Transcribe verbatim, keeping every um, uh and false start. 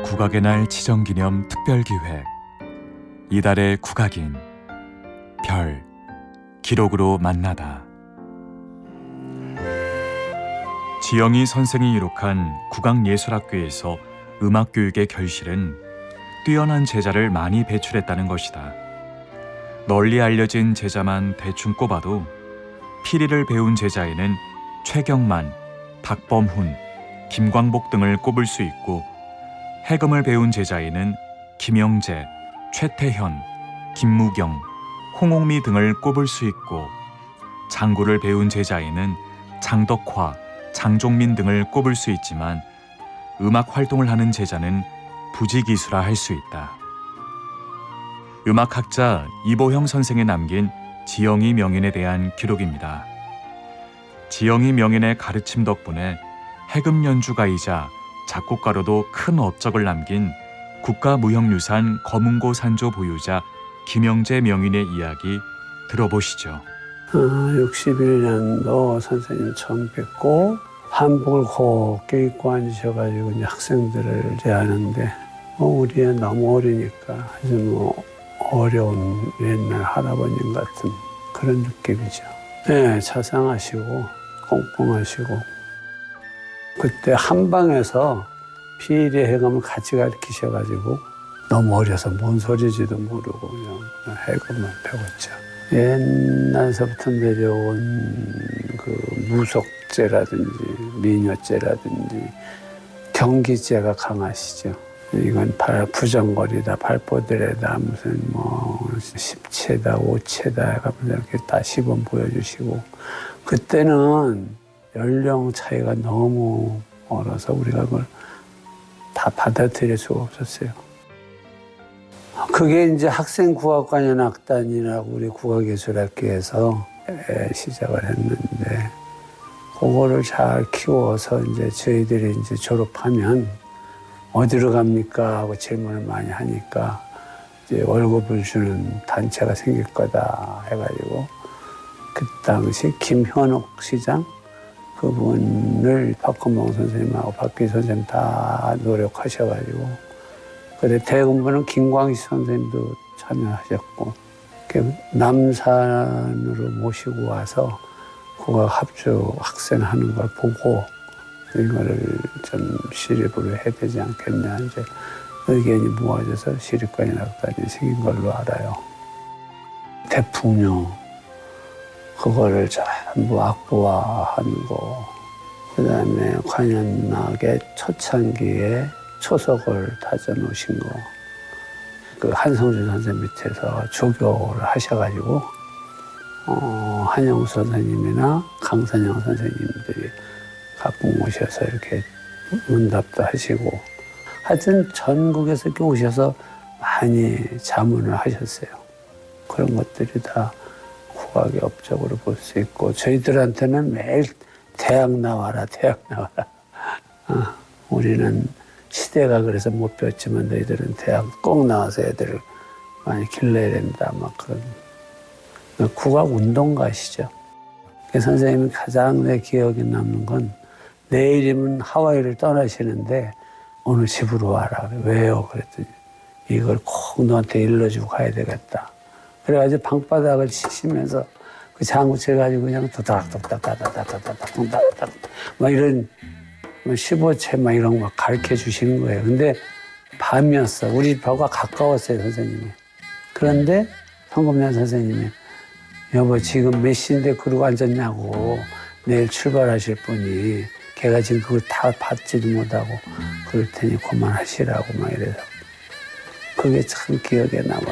국악의 날 지정기념 특별기획 이달의 국악인 별 기록으로 만나다. 지영희 선생이 이룩한 국악예술학교에서 음악교육의 결실은 뛰어난 제자를 많이 배출했다는 것이다. 널리 알려진 제자만 대충 꼽아도 피리를 배운 제자에는 최경만, 박범훈, 김광복 등을 꼽을 수 있고, 해금을 배운 제자에는 김영재, 최태현, 김무경, 홍옥미 등을 꼽을 수 있고, 장구를 배운 제자에는 장덕화, 장종민 등을 꼽을 수 있지만 음악 활동을 하는 제자는 부지기수라 할 수 있다. 음악학자 이보형 선생이 남긴 지영희 명인에 대한 기록입니다. 지영희 명인의 가르침 덕분에 해금 연주가이자 작곡가로도 큰 업적을 남긴 국가무형유산 검은고 산조 보유자 김영재 명인의 이야기 들어보시죠. 어, 육십일 년도 선생님 처음 뵙고 한복을 곱게 입고 앉으셔가지고 이제 학생들을 대하는데 어, 우리 애 너무 어리니까 아주 뭐 어려운 옛날 할아버님 같은 그런 느낌이죠. 네, 자상하시고 꼼꼼하시고, 그때 한방에서 피리 해금을 같이 가르치셔가지고 너무 어려서 뭔 소리지도 모르고 그냥 해금만 배웠죠. 옛날서부터 내려온 그 무속죄라든지 미녀죄라든지 경기죄가 강하시죠. 이건 발 부정거리다, 발포들에다 무슨 뭐 십체다, 오체다 해가면서 이렇게 다 시범 보여주시고, 그때는 연령 차이가 너무 어려서 우리가 그걸 다 받아들일 수가 없었어요. 그게 이제 학생국악관현악단이라고 우리 국악예술학교에서 시작을 했는데, 그거를 잘 키워서 이제 저희들이 이제 졸업하면 어디로 갑니까? 하고 질문을 많이 하니까 이제 월급을 주는 단체가 생길 거다 해가지고, 그 당시 김현옥 시장 그분을 박헌봉 선생님하고 박기 선생님 다 노력하셔가지고, 그래 대금부는 김광식 선생님도 참여하셨고, 남산으로 모시고 와서 국악 합주 학생 하는 걸 보고 이거를 좀 시립으로 해야 되지 않겠냐 이제 의견이 모아져서 시립관현악단이 생긴 걸로 알아요. 대풍요 그거를 전부 악보화하는 거, 그 다음에 관현악의 초창기에 초석을 다져 놓으신 거, 그 한성준 선생님 밑에서 조교를 하셔가지고 어, 한영수 선생님이나 강선영 선생님들이 가끔 오셔서 이렇게 문답도 하시고, 하여튼 전국에서 이렇게 오셔서 많이 자문을 하셨어요. 그런 것들이 다 국악의 업적으로 볼 수 있고, 저희들한테는 매일 대학 나와라, 대학 나와라. 어, 우리는 시대가 그래서 못 배웠지만 너희들은 대학 꼭 나와서 애들을 많이 길러야 된다, 막 그런. 국악 운동가시죠. 선생님이 가장 내 기억에 남는 건, 내일이면 하와이를 떠나시는데 오늘 집으로 와라. 왜요? 그랬더니 이걸 꼭 너한테 일러주고 가야 되겠다. 그래가지고 방바닥을 치시면서 그 장구채 가지고 그냥 도닥도닥다다다다다닥다닥 막 이런 십오 채 막 이런 거 가르쳐 주시는 거예요. 근데 밤이었어. 우리 집하고 가까웠어요, 선생님이. 그런데 성금년 선생님이 여보 지금 몇 시인데 그러고 앉았냐고, 내일 출발하실 분이 걔가 지금 그걸 다 받지도 못하고 그럴 테니 그만하시라고 막 이래서 그게 참 기억에 남아.